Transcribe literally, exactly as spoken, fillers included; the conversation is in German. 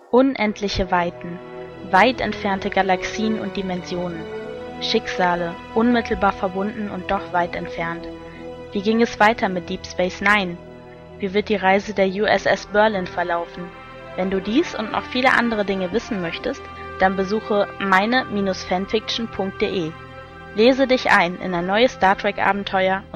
Unendliche Weiten, weit entfernte Galaxien und Dimensionen, Schicksale, unmittelbar verbunden und doch weit entfernt. Wie ging es weiter mit Deep Space Nine? Wie wird die Reise der U S S Berlin verlaufen? Wenn du dies und noch viele andere Dinge wissen möchtest, dann besuche meine Bindestrich fanfiction punkt de. Lese dich ein in ein neues Star Trek Abenteuer